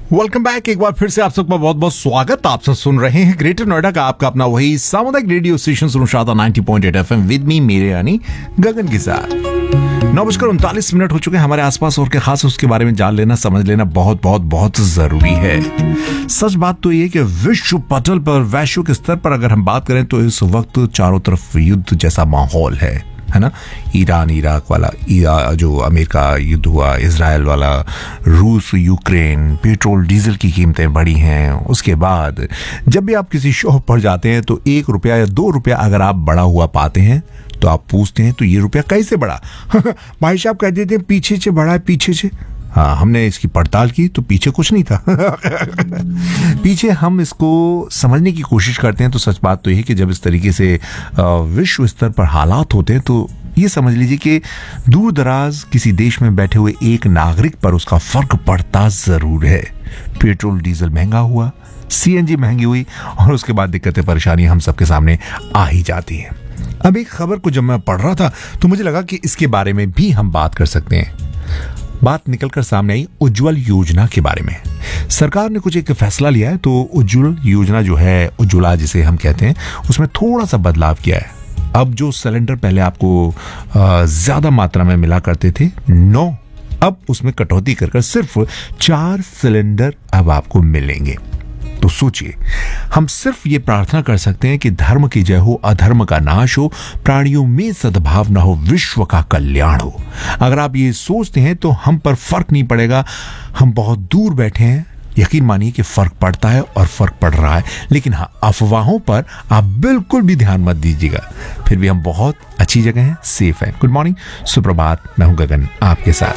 Welcome back. एक बार फिर से आप सबका बहुत बहुत स्वागत। आप सब सुन रहे हैं ग्रेटर नोएडा का आपका अपना वही सामुदायिक radio station सुनशाता 90.8 FM with me मेरे यानी गगन के साथ। 9:39 हो चुके हैं। हमारे आसपास और क्या खास उसके बारे में जान लेना समझ लेना बहुत बहुत बहुत जरूरी है। सच बात तो ये कि विश्व पटल पर वैश्विक स्तर पर अगर हम बात करें तो इस वक्त चारों तरफ युद्ध जैसा माहौल है ना। ईरान इराक वाला, जो अमेरिका युद्ध हुआ, इजराइल वाला, रूस यूक्रेन, पेट्रोल डीजल की कीमतें बढ़ी हैं। उसके बाद जब भी आप किसी शॉप पर जाते हैं तो 1 रुपया या 2 रुपया अगर आप बढ़ा हुआ पाते हैं तो आप पूछते हैं तो ये रुपया कैसे बढ़ा? भाई साहब कह देते हैं पीछे से बढ़ा है, पीछे से। हाँ, हमने इसकी पड़ताल की तो पीछे कुछ नहीं था। पीछे हम इसको समझने की कोशिश करते हैं तो सच बात तो यही कि जब इस तरीके से विश्व स्तर पर हालात होते हैं तो ये समझ लीजिए कि दूर दराज किसी देश में बैठे हुए एक नागरिक पर उसका फर्क पड़ता जरूर है। पेट्रोल डीजल महंगा हुआ, सीएनजी महंगी हुई और उसके बाद दिक्कतें परेशानियां हम सबके सामने आ ही जाती हैं। अब एक खबर को जब मैं पढ़ रहा था तो मुझे लगा कि इसके बारे में भी हम बात कर सकते हैं। बात निकलकर सामने आई उज्ज्वल योजना के बारे में। सरकार ने कुछ एक फैसला लिया है तो उज्ज्वल योजना जो है, उज्ज्वला जिसे हम कहते हैं, उसमें थोड़ा सा बदलाव किया है। अब जो सिलेंडर पहले आपको ज्यादा मात्रा में मिला करते थे 9, अब उसमें कटौती कर सिर्फ 4 सिलेंडर अब आपको मिलेंगे। तो सोचिए, हम सिर्फ ये प्रार्थना कर सकते हैं कि धर्म की जय हो, अधर्म का नाश हो, प्राणियों में सद्भावना हो, विश्व का कल्याण हो। अगर आप ये सोचते हैं तो हम पर फर्क नहीं पड़ेगा। हम बहुत दूर बैठे हैं, यकीन मानिए कि फर्क पड़ता है और फर्क पड़ रहा है। लेकिन हाँ, अफवाहों पर आप बिल्कुल भी ध्यान मत दीजिएगा। फिर भी हम बहुत अच्छी जगह हैं, सेफ हैं। गुड मॉर्निंग, सुप्रभात। मैं हूं गगन आपके साथ।